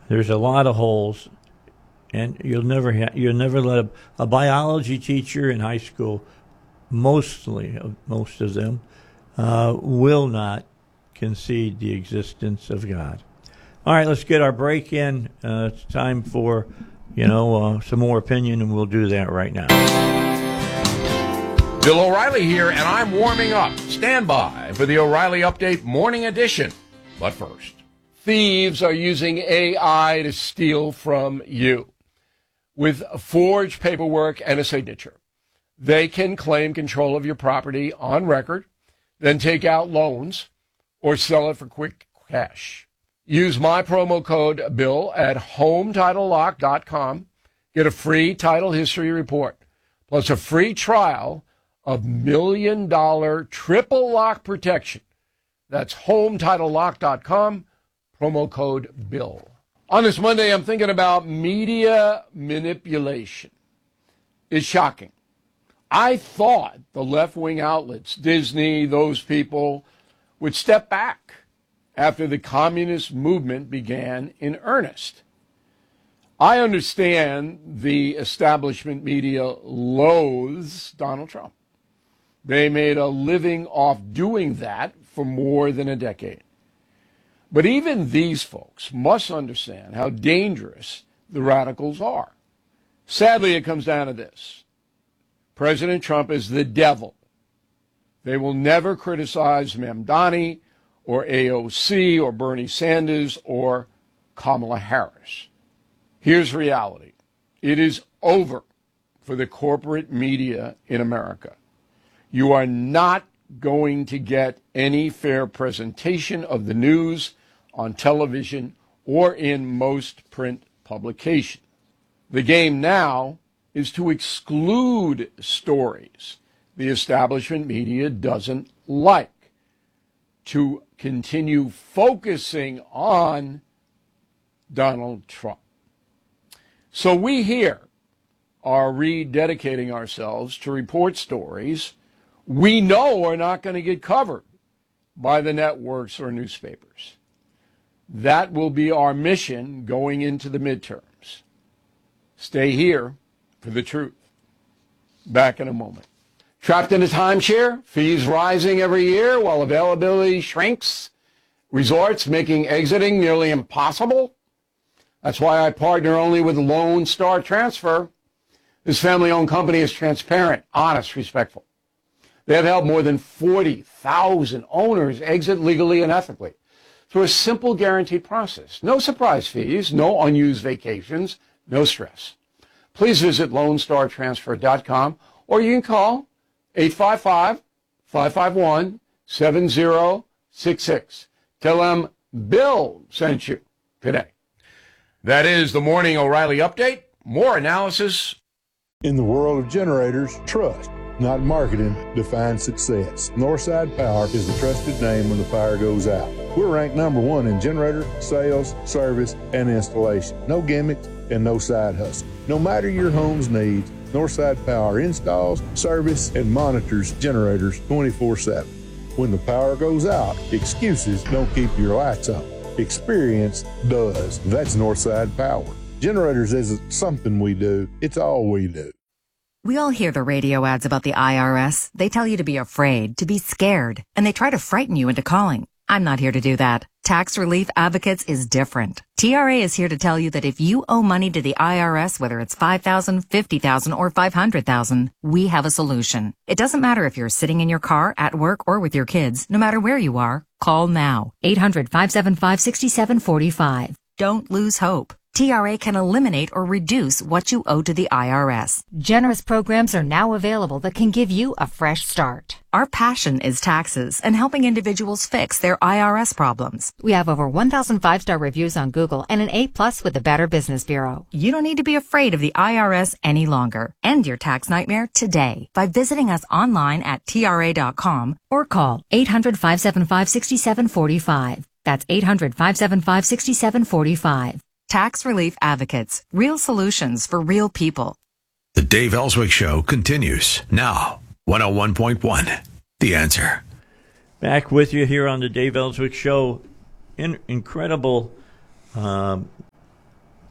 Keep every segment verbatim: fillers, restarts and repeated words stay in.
There's a lot of holes, and you'll never ha- you'll never let a, a biology teacher in high school, mostly most of them, uh, will not concede the existence of God. All right, let's get our break in. Uh, it's time for, you know, uh, some more opinion, and we'll do that right now. Bill O'Reilly here, and I'm warming up. Stand by for the O'Reilly Update Morning Edition. But first, thieves are using A I to steal from you. With forged paperwork and a signature, they can claim control of your property on record, then take out loans or sell it for quick cash. Use my promo code BILL at home title lock dot com. Get a free title history report, plus a free trial of million dollar triple lock protection. That's home title lock dot com, promo code BILL. On this Monday, I'm thinking about media manipulation. It's shocking. I thought the left-wing outlets, Disney, those people, would step back after the communist movement began in earnest. I understand the establishment media loathes Donald Trump. They made a living off doing that for more than a decade. But even these folks must understand how dangerous the radicals are. Sadly, it comes down to this. President Trump is the devil. They will never criticize Mamdani or A O C or Bernie Sanders or Kamala Harris. Here's reality. It is over for the corporate media in America. You are not going to get any fair presentation of the news on television or in most print publications. The game now is to exclude stories the establishment media doesn't like, to continue focusing on Donald Trump. So we here are rededicating ourselves to report stories we know are not going to get covered by the networks or newspapers. That will be our mission going into the midterms. Stay here for the truth. Back in a moment. Trapped in a timeshare, fees rising every year while availability shrinks, resorts making exiting nearly impossible. That's why I partner only with Lone Star Transfer. This family-owned company is transparent, honest, respectful. They have helped more than forty thousand owners exit legally and ethically through a simple guaranteed process. No surprise fees, no unused vacations, no stress. Please visit lone star transfer dot com or you can call eight five five, five five one, seven zero six six. Tell them Bill sent you today. That is the Morning O'Reilly Update. More analysis. In the world of generators, trust, not marketing, defines success. Northside Power is the trusted name when the power goes out. We're ranked number one in generator sales, service, and installation. No gimmicks and no side hustle. No matter your home's needs, Northside Power installs, service, and monitors generators twenty-four seven. When the power goes out, excuses don't keep your lights on. Experience does. That's Northside Power. Generators isn't something we do, it's all we do. We all hear the radio ads about the I R S. They tell you to be afraid, to be scared, and they try to frighten you into calling. I'm not here to do that. Tax Relief Advocates is different. T R A is here to tell you that if you owe money to the I R S, whether it's five thousand dollars, fifty thousand dollars, or five hundred thousand dollars, we have a solution. It doesn't matter if you're sitting in your car, at work, or with your kids. No matter where you are, call now. eight hundred, five seven five, six seven four five. Don't lose hope. T R A can eliminate or reduce what you owe to the I R S. Generous programs are now available that can give you a fresh start. Our passion is taxes and helping individuals fix their I R S problems. We have over one thousand five-star reviews on Google and an A plus with the Better Business Bureau. You don't need to be afraid of the I R S any longer. End your tax nightmare today by visiting us online at T R A dot com or call eight hundred, five seven five, six seven four five. That's eight hundred, five seven five, six seven four five. Tax Relief Advocates. Real solutions for real people. The Dave Ellswick Show continues now. one oh one point one, The Answer. Back with you here on the Dave Ellswick Show. In, incredible um,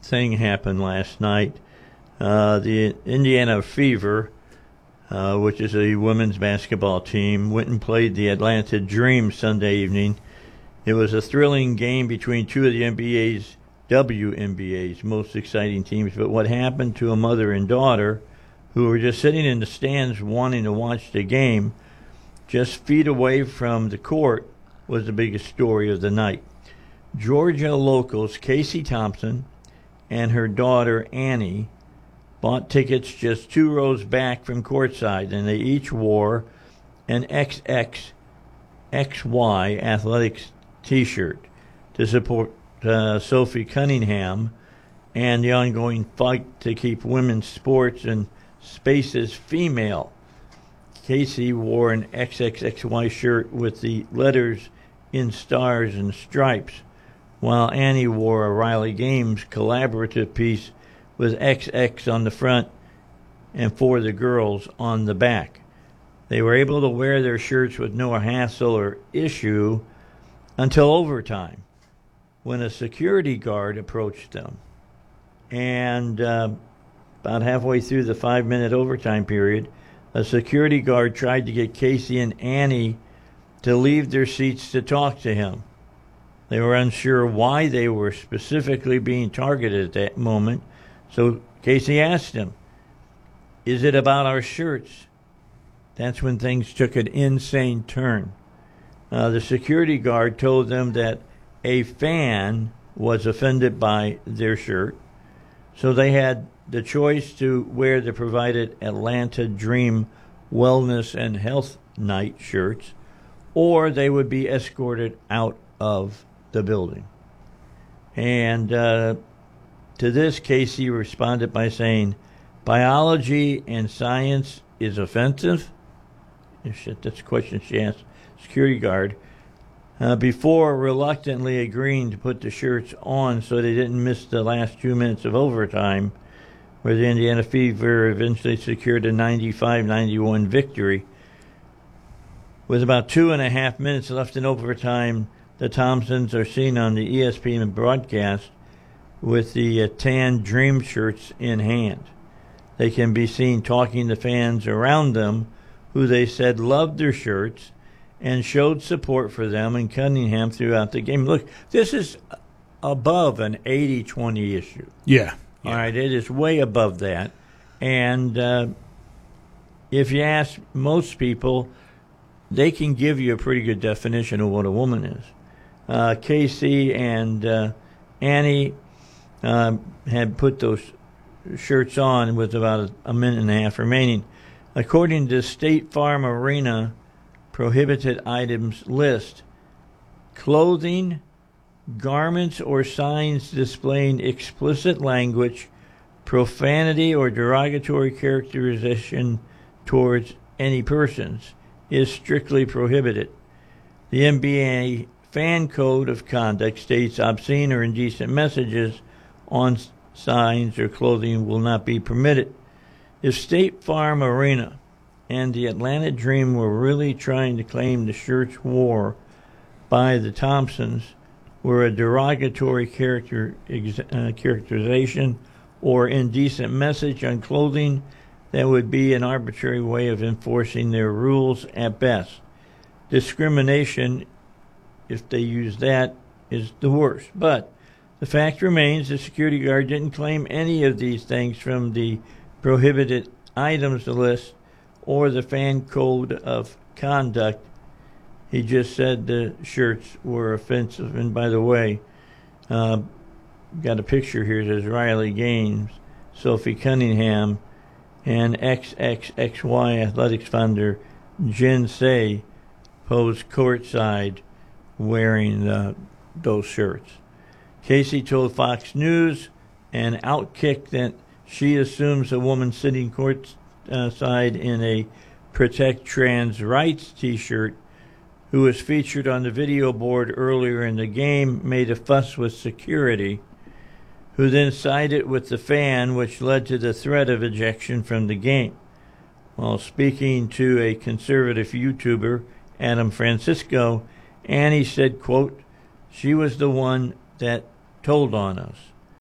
thing happened last night. Uh, the Indiana Fever, uh, which is a women's basketball team, went and played the Atlanta Dream Sunday evening. It was a thrilling game between two of the N B A's, W N B A's most exciting teams. But what happened to a mother and daughter who were just sitting in the stands wanting to watch the game just feet away from the court was the biggest story of the night. Georgia locals Casey Thompson and her daughter Annie bought tickets just two rows back from courtside, and they each wore an X X X Y athletics T-shirt to support uh, Sophie Cunningham and the ongoing fight to keep women's sports and spaces female. Casey wore an X X X Y shirt with the letters in stars and stripes, while Annie wore a Riley Games collaborative piece with X X on the front and For the Girls on the back. They were able to wear their shirts with no hassle or issue until overtime, when a security guard approached them. And uh, about halfway through the five-minute overtime period, a security guard tried to get Casey and Annie to leave their seats to talk to him. They were unsure why they were specifically being targeted at that moment, so Casey asked him, "Is it about our shirts?" That's when things took an insane turn. Uh, the security guard told them that a fan was offended by their shirt, so they had the choice to wear the provided Atlanta Dream Wellness and Health Night shirts, or they would be escorted out of the building. And uh, to this, Casey responded by saying, "Biology and science is offensive?" Shit, that's a question she asked security guard, uh, before reluctantly agreeing to put the shirts on so they didn't miss the last two minutes of overtime, where the Indiana Fever eventually secured a ninety-five ninety-one victory. With about two and a half minutes left in overtime, the Thompsons are seen on the E S P N broadcast with the uh, tan Dream shirts in hand. They can be seen talking to fans around them who they said loved their shirts and showed support for them and Cunningham throughout the game. Look, this is above an eighty twenty issue. Yeah. yeah. All right, it is way above that. And uh, if you ask most people, they can give you a pretty good definition of what a woman is. Uh, Casey and uh, Annie uh, had put those shirts on with about a, a minute and a half remaining. According to State Farm Arena prohibited items list, clothing, garments, or signs displaying explicit language, profanity, or derogatory characterization towards any persons is strictly prohibited. The N B A Fan Code of Conduct states obscene or indecent messages on signs or clothing will not be permitted. If State Farm Arena and the Atlanta Dream were really trying to claim the shirts wore by the Thompsons were a derogatory character ex- uh, characterization or indecent message on clothing, that would be an arbitrary way of enforcing their rules at best. Discrimination, if they use that, is the worst. But the fact remains the security guard didn't claim any of these things from the prohibited items list or the Fan Code of Conduct. He just said the shirts were offensive. And by the way, uh, got a picture here that says Riley Gaines, Sophie Cunningham, and X X X Y Athletics founder Jen Say posed courtside wearing uh, those shirts. Casey told Fox News and Outkick that she assumes a woman sitting courtside in a Protect Trans Rights t-shirt, who was featured on the video board earlier in the game, made a fuss with security, who then sided with the fan, which led to the threat of ejection from the game. While speaking to a conservative YouTuber, Adam Francisco, Annie said, quote, "She was the one that told on us."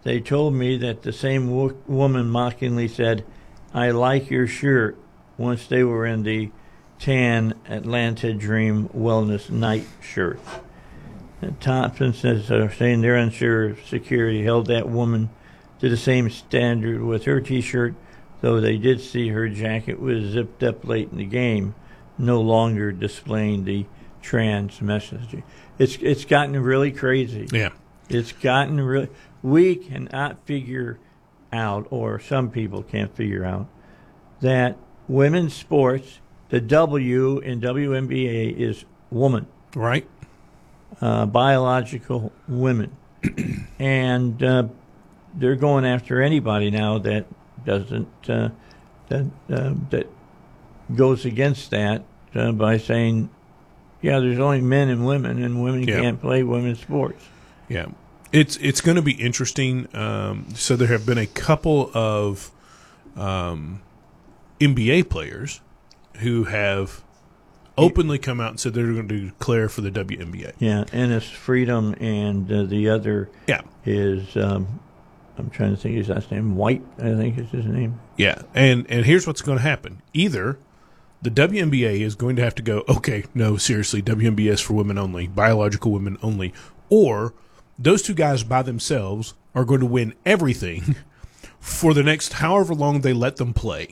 they told me that the same wo- woman mockingly said, "I like your shirt," once they were in the tan Atlanta Dream Wellness Night shirts. And Thompson says, uh, saying they're unsure if security held that woman to the same standard with her T-shirt, though they did see her jacket was zipped up late in the game, no longer displaying the trans messaging. It's it's gotten really crazy. Yeah. It's gotten really... We cannot figure out, or some people can't figure out, that women's sports, the W in W N B A is woman. Right. Uh, biological women. and uh, they're going after anybody now that doesn't, uh, that, uh, that goes against that uh, by saying, yeah, there's only men and women, and women yeah. can't play women's sports. Yeah. It's it's going to be interesting. Um, so there have been a couple of um, N B A players who have openly come out and said they're going to declare for the W N B A. Yeah, Ennis Freedom, and uh, the other yeah. is, um, I'm trying to think his last name, White, I think is his name. Yeah, and, and here's what's going to happen. Either the W N B A is going to have to go, okay, no, seriously, W N B A is for women only, biological women only, or those two guys by themselves are going to win everything for the next however long they let them play.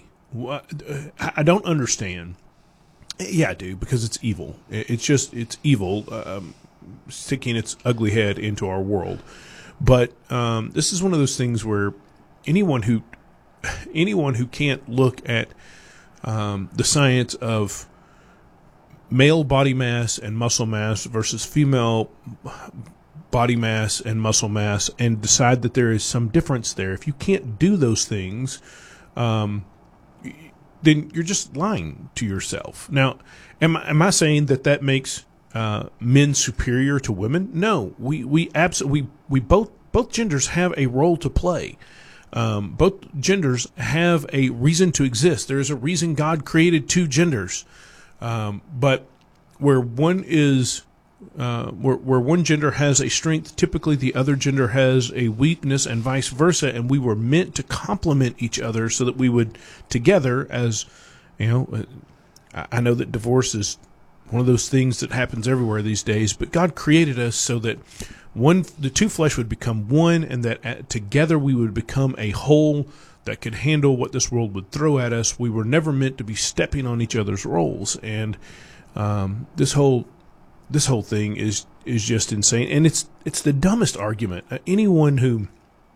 I don't understand. Yeah, I do, because it's evil. It's just, it's evil um, sticking its ugly head into our world. But um, this is one of those things where anyone who anyone who can't look at um, the science of male body mass and muscle mass versus female body mass and muscle mass and decide that there is some difference there, if you can't do those things, um, then you're just lying to yourself. Now, am I, am I saying that that makes uh, men superior to women? No, we we absolutely we, we both both genders have a role to play. Um, both genders have a reason to exist. There is a reason God created two genders, um, but where one is uh, where where one gender has a strength, typically the other gender has a weakness, and vice versa. And we were meant to complement each other so that we would together, as you know, I know that divorce is one of those things that happens everywhere these days, but God created us so that one, the two flesh would become one, and that at, together we would become a whole that could handle what this world would throw at us. We were never meant to be stepping on each other's roles, and um, this whole this whole thing is is just insane, and it's it's the dumbest argument. Uh, anyone who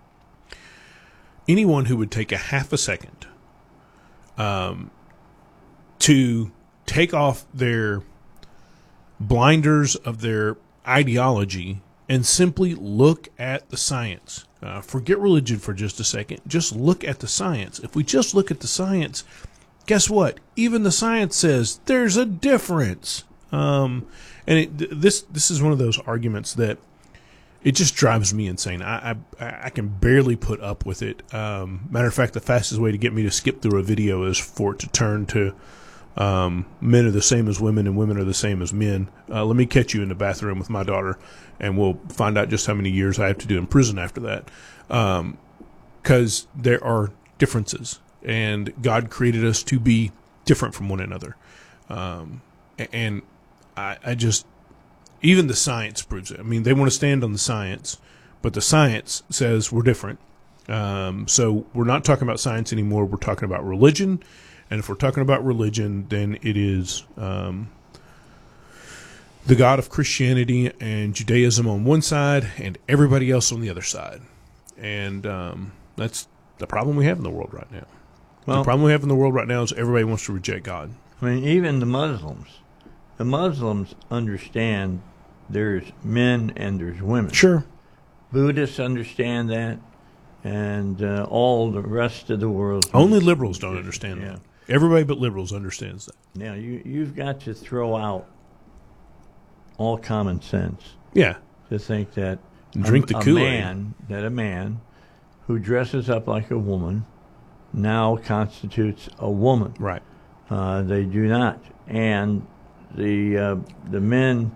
anyone who would take a half a second um, to take off their blinders of their ideology and simply look at the science. Uh, forget religion for just a second. Just look at the science. If we just look at the science, guess what? Even the science says there's a difference. Um, and it, this this is one of those arguments that it just drives me insane. I I, I can barely put up with it. Um, matter of fact, the fastest way to get me to skip through a video is for it to turn to Um, men are the same as women and women are the same as men. Uh, let me catch you in the bathroom with my daughter, and we'll find out just how many years I have to do in prison after that. Um, 'cause there are differences, and God created us to be different from one another. Um, and I, I just, even the science proves it. I mean, they want to stand on the science, but the science says we're different. Um, so we're not talking about science anymore. We're talking about religion. And if we're talking about religion, then it is um, the God of Christianity and Judaism on one side and everybody else on the other side. And um, that's the problem we have in the world right now. Well, the problem we have in the world right now is everybody wants to reject God. I mean, even the Muslims. The Muslims understand there's men and there's women. Sure. Buddhists understand that, and uh, all the rest of the world. Only liberals don't understand yeah. that. Everybody but liberals understands that. Now, you, you've got to throw out all common sense. Yeah. To think that and drink a, the Kool-Aid. A man, that a man who dresses up like a woman now constitutes a woman. Right. Uh, they do not. And the uh, the men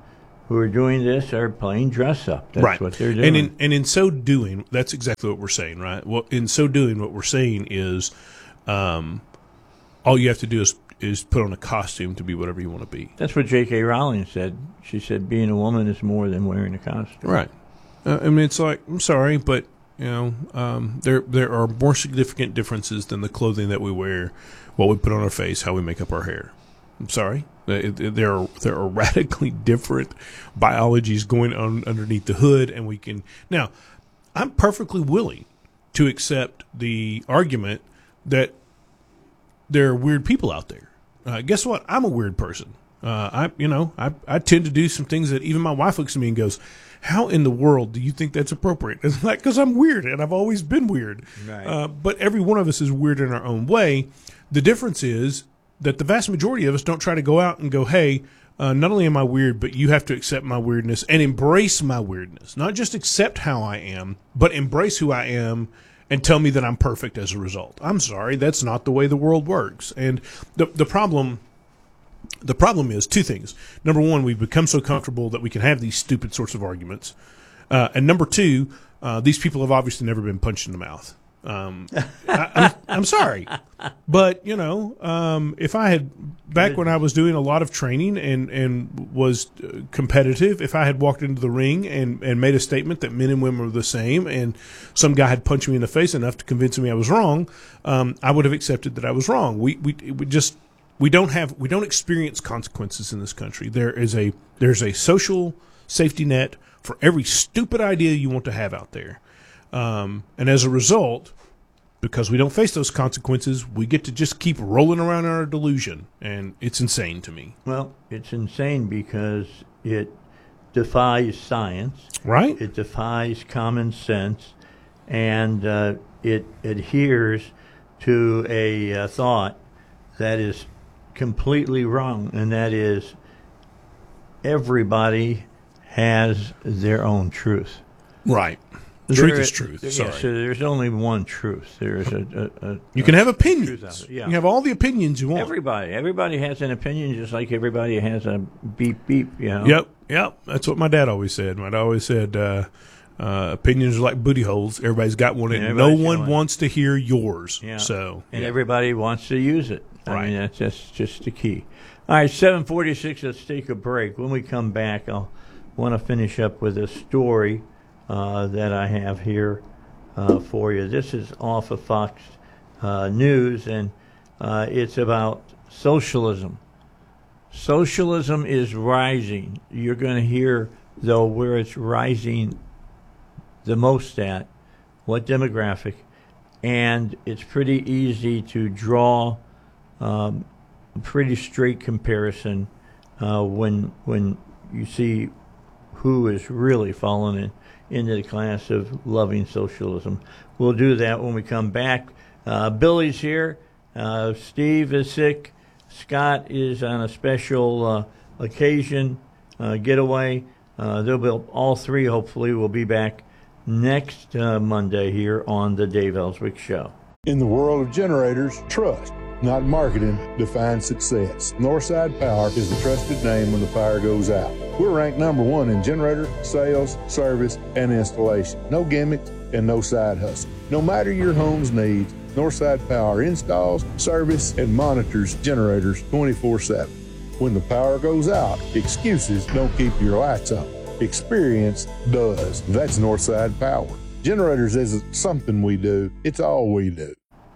who are doing this are playing dress up. That's right. what they're doing. And in, and in so doing, that's exactly what we're saying, right? Well, in so doing, what we're saying is um, all you have to do is, is put on a costume to be whatever you want to be. That's what J K. Rowling said. She said being a woman is more than wearing a costume. Right. Uh, I mean, it's like, I'm sorry, but, you know, um, there there are more significant differences than the clothing that we wear, what we put on our face, how we make up our hair. I'm sorry. There are there are radically different biologies going on underneath the hood, and we can now. I'm perfectly willing to accept the argument that there are weird people out there. Uh, guess what? I'm a weird person. Uh, I you know I I tend to do some things that even my wife looks at me and goes, "How in the world do you think that's appropriate?" It's like, because I'm weird and I've always been weird. Right. Uh, but every one of us is weird in our own way. The difference is that the vast majority of us don't try to go out and go, hey, uh, not only am I weird, but you have to accept my weirdness and embrace my weirdness. Not just accept how I am, but embrace who I am and tell me that I'm perfect as a result. I'm sorry, that's not the way the world works. And the the problem the problem is two things. Number one, we've become so comfortable that we can have these stupid sorts of arguments. Uh, and number two, uh, these people have obviously never been punched in the mouth. Um, I, I'm, I'm sorry, but you know, um, if I had back when I was doing a lot of training and and was uh, competitive, if I had walked into the ring and and made a statement that men and women were the same, and some guy had punched me in the face enough to convince me I was wrong, um, I would have accepted that I was wrong. We we we just we don't have we don't experience consequences in this country. There is a there's a social safety net for every stupid idea you want to have out there. Um, and as a result, because we don't face those consequences, we get to just keep rolling around in our delusion, and it's insane to me. Well, it's insane because it defies science. Right. It defies common sense, and uh, it adheres to a uh, thought that is completely wrong, and that is everybody has their own truth. Right. There, Truth is truth. Yeah, Sorry. so there's only one truth. There's a, a, a you can have opinions. truth out of it. Yeah. You have all the opinions you want. Everybody, everybody has an opinion, just like everybody has a beep beep. You know. Yep, yep. That's what my dad always said. My dad always said, uh, uh, "Opinions are like booty holes. Everybody's got one, and Yeah, no everybody's got one one. wants to hear yours." Yeah. So, and yeah. everybody wants to use it. I Right. mean, that's just just the key. All right, seven forty-six. Let's take a break. When we come back, I'll want to finish up with a story uh, that I have here. Uh, for you. This is off of Fox uh, News, and uh, it's about socialism. Socialism is rising. You're going to hear, though, where it's rising the most at, what demographic, and it's pretty easy to draw um, a pretty straight comparison uh, when when you see who is really falling in. into the class of loving socialism. We'll do that when we come back. Uh, Billy's here. Uh, Steve is sick. Scott is on a special uh, occasion, uh, getaway. Uh, they'll be all three. Hopefully, will be back next uh, Monday here on the Dave Ellswick Show. In the world of generators, trust, not marketing, defines success. Northside Power is the trusted name when the power goes out. We're ranked number one in generator, sales, service, and installation. No gimmicks and no side hustle. No matter your home's needs, Northside Power installs, service, and monitors generators twenty-four seven. When the power goes out, excuses don't keep your lights on. Experience does. That's Northside Power. Generators isn't something we do, it's all we do.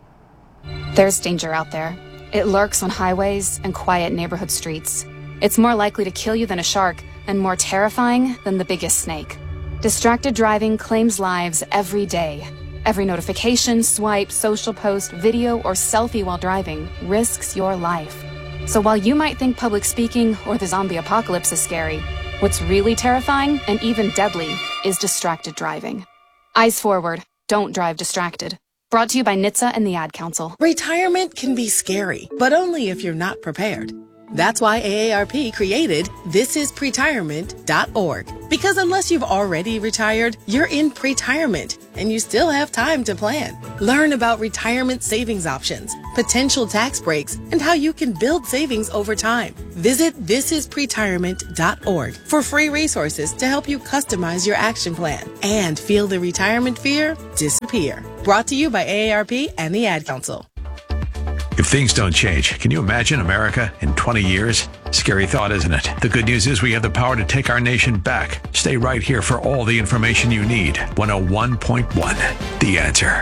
There's danger out there. It lurks on highways and quiet neighborhood streets. It's more likely to kill you than a shark, and more terrifying than the biggest snake. Distracted driving claims lives every day. Every notification, swipe, social post, video, or selfie while driving risks your life. So while you might think public speaking or the zombie apocalypse is scary, what's really terrifying and even deadly is distracted driving. Eyes forward. Don't drive distracted. Brought to you by N H T S A and the Ad Council. Retirement can be scary, but only if you're not prepared. That's why A A R P created this is pretirement dot org. Because unless you've already retired, you're in pretirement, and you still have time to plan. Learn about retirement savings options, potential tax breaks, and how you can build savings over time. Visit this is pretirement dot org for free resources to help you customize your action plan and feel the retirement fear disappear. Brought to you by A A R P and the Ad Council. If things don't change, can you imagine America in twenty years? Scary thought, isn't it? The good news is we have the power to take our nation back. Stay right here for all the information you need. one oh one point one, The Answer.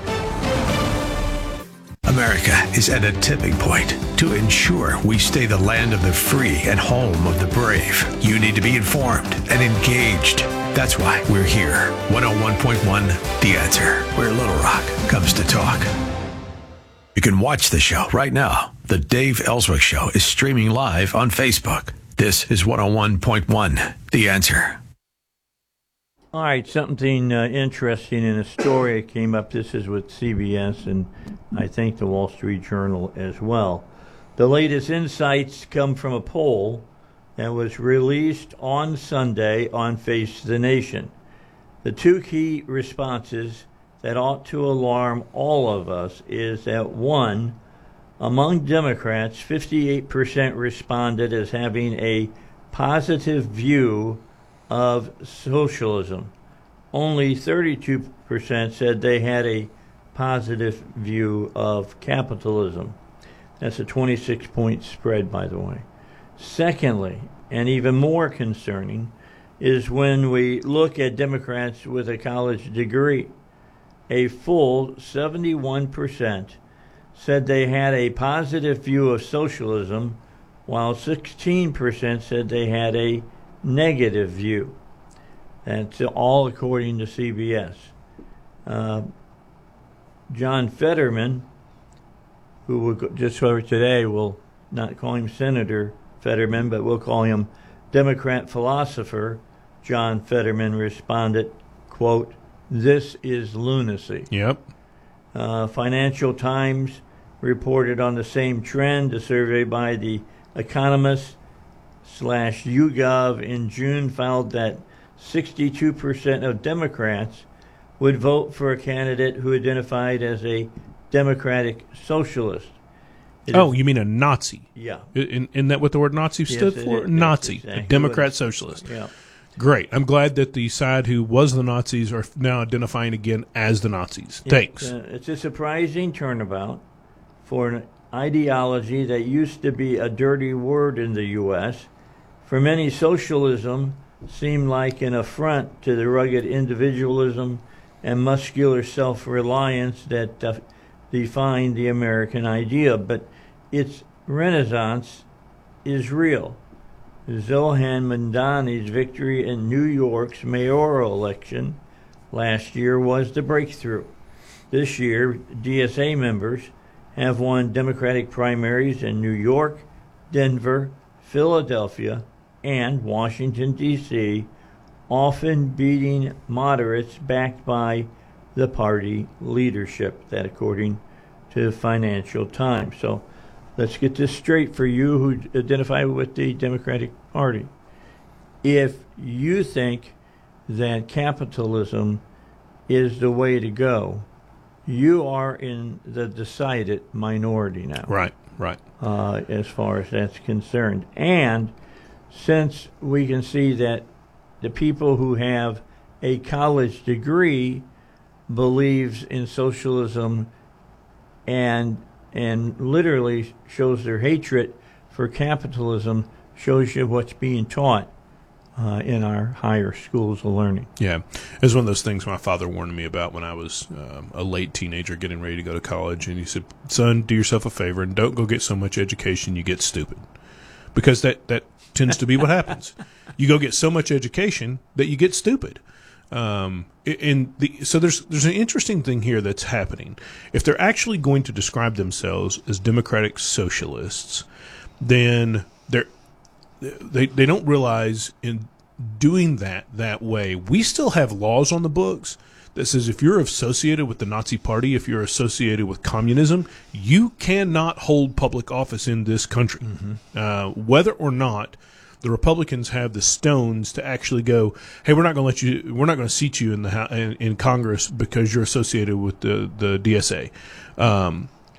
America is at a tipping point. To ensure we stay the land of the free and home of the brave, you need to be informed and engaged. That's why we're here. one oh one point one, The Answer, where Little Rock comes to talk. You can watch the show right now. The Dave Ellswick Show is streaming live on Facebook. This is one oh one point one, The Answer. All right, something uh, interesting in a story that came up. This is with C B S and I think the Wall Street Journal as well. The latest insights come from a poll that was released on Sunday on Face the Nation. The two key responses that ought to alarm all of us is that, one, among Democrats, fifty-eight percent responded as having a positive view of socialism. Only thirty-two percent said they had a positive view of capitalism. That's a twenty-six point spread, by the way. Secondly, and even more concerning, is when we look at Democrats with a college degree. A full seventy-one percent said they had a positive view of socialism, while sixteen percent said they had a negative view. That's all according to C B S. Uh, John Fetterman, who will, just for today, we'll not call him Senator Fetterman, but we'll call him Democrat philosopher John Fetterman, responded, quote, "This is lunacy." Yep. Uh, Financial Times reported on the same trend. A survey by the Economist slash YouGov in June found that sixty-two percent of Democrats would vote for a candidate who identified as a democratic socialist. It oh, is, you mean a Nazi? Yeah. Isn't in that what the word Nazi stood yes, for? Is, Nazi, exactly a Democrat socialist. Yeah. Great. I'm glad that the side who was the Nazis are now identifying again as the Nazis. It, Thanks. Uh, it's a surprising turnabout for an ideology that used to be a dirty word in the U S For many, socialism seemed like an affront to the rugged individualism and muscular self-reliance that uh, defined the American idea. But its renaissance is real. Zohan Mamdani's victory in New York's mayoral election last year was the breakthrough. This year, D S A members have won Democratic primaries in New York, Denver, Philadelphia, and Washington, D C, often beating moderates backed by the party leadership, that according to Financial Times. So let's get this straight for you who identify with the Democratic Party. If you think that capitalism is the way to go, you are in the decided minority now. Right, right. Uh, as far as that's concerned. And since we can see that the people who have a college degree believes in socialism and and literally shows their hatred for capitalism, shows you what's being taught uh, in our higher schools of learning. Yeah. It was one of those things my father warned me about when I was um, a late teenager getting ready to go to college. And he said, son, do yourself a favor and don't go get so much education you get stupid. Because that, that tends to be what happens. You go get so much education that you get stupid. Um, and the, so there's there's an interesting thing here that's happening. If they're actually going to describe themselves as democratic socialists, then they're they they don't realize in doing that that way, we still have laws on the books that says if you're associated with the Nazi Party, if you're associated with communism, you cannot hold public office in this country, mm-hmm. uh, whether or not the Republicans have the stones to actually go, hey, we're not going to let you, we're not going to seat you in the in, in Congress because you're associated with the the D S A. Um,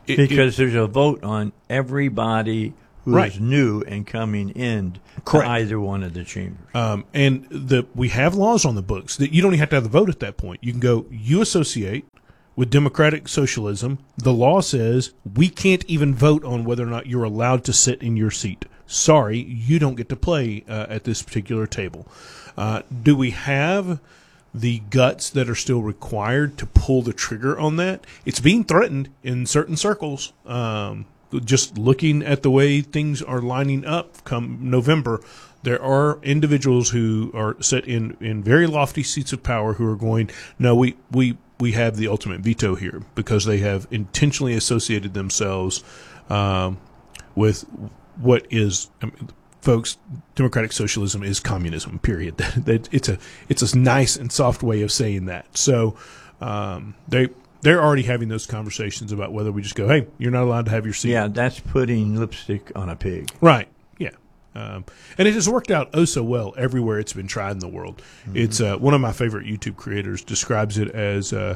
it, because it, there's a vote on everybody who right. is new and coming in Correct. to either one of the chambers. Um, and the we have laws on the books that you don't even have to have the vote at that point. You can go, you associate with democratic socialism. The law says we can't even vote on whether or not you're allowed to sit in your seat. Sorry, you don't get to play uh, at this particular table. Uh, do we have the guts that are still required to pull the trigger on that? It's being threatened in certain circles. Um, just looking at the way things are lining up come November, there are individuals who are set in, in very lofty seats of power who are going, no, we, we, we have the ultimate veto here because they have intentionally associated themselves um, with what is, I mean, folks, democratic socialism is communism, period. It's a it's a nice and soft way of saying that. So um, they, they're already having those conversations about whether we just go, hey, you're not allowed to have your seat. Yeah, that's putting lipstick on a pig. Right, yeah. Um, and it has worked out oh so well everywhere it's been tried in the world. Mm-hmm. It's uh, one of my favorite YouTube creators describes it as uh,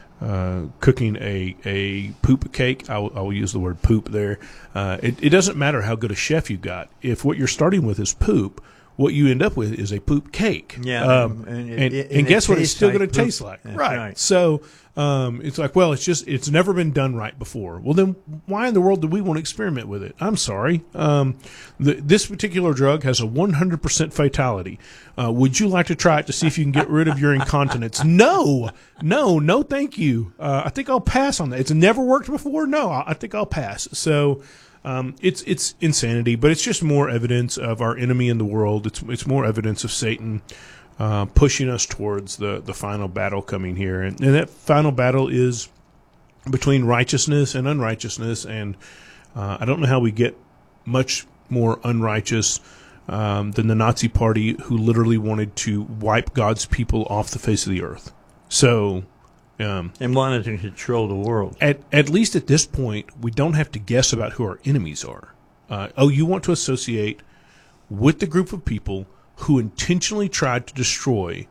uh, cooking a, a poop cake. I will, I will use the word poop there. Uh, it, it doesn't matter how good a chef you got. If what you're starting with is poop, what you end up with is a poop cake. Yeah, um, and, and, and, and, and guess it what? It's still like going to poop. taste like. That's Right. right. So um, it's like, well, it's just it's never been done right before. Well, then why in the world do we want to experiment with it? I'm sorry. Um, the, this particular drug has a one hundred percent fatality. Uh, would you like to try it to see if you can get rid of your incontinence? No, no, no, thank you. Uh, I think I'll pass on that. It's never worked before. No, I, I think I'll pass. So. Um, it's it's insanity, but it's just more evidence of our enemy in the world. It's it's more evidence of Satan uh, pushing us towards the, the final battle coming here, and, and that final battle is between righteousness and unrighteousness. And uh, I don't know how we get much more unrighteous um, than the Nazi Party, who literally wanted to wipe God's people off the face of the earth. So. Um, and wanted to control the world. At at least at this point, we don't have to guess about who our enemies are. Uh, oh, you want to associate with the group of people who intentionally tried to destroy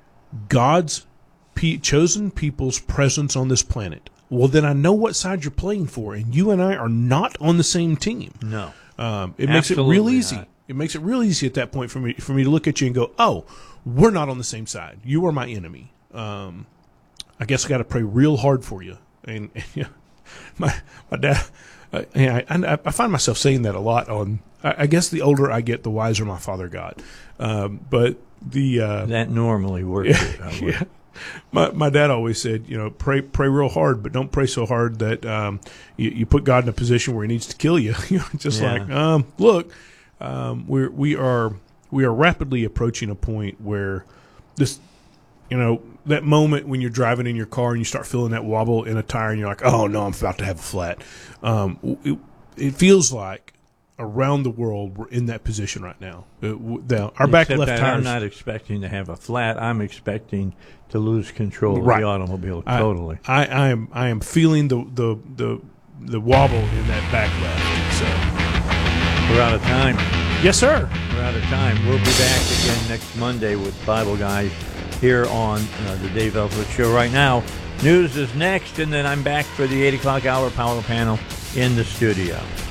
God's pe- chosen people's presence on this planet. Well, then I know what side you're playing for, and you and I are not on the same team. No, um, it makes it real easy. Not. It makes it real easy at that point for me for me to look at you and go, "Oh, we're not on the same side. You are my enemy." Um, I guess I got to pray real hard for you. And, and you know, my my dad, uh, yeah, I, I find myself saying that a lot. On I, I guess the older I get, the wiser my father got. Um, but the uh, that normally works. Yeah, yeah. My my dad always said, you know, pray pray real hard, but don't pray so hard that um, you, you put God in a position where He needs to kill you. You know, just yeah. like um, look, um, we're we are we are rapidly approaching a point where this, you know. That moment when you're driving in your car and you start feeling that wobble in a tire and you're like, oh, no, I'm about to have a flat. Um, it, it feels like around the world we're in that position right now. It, the, our Except back left that tires. I'm not expecting to have a flat. I'm expecting to lose control right. of the automobile I, totally. I, I am I am feeling the, the, the, the wobble in that back left. So we're out of time. Yes, sir. We're out of time. We'll be back again next Monday with Bible Guys here on uh, the Dave Ellsworth Show. Right now, news is next, and then I'm back for the eight o'clock hour power panel in the studio.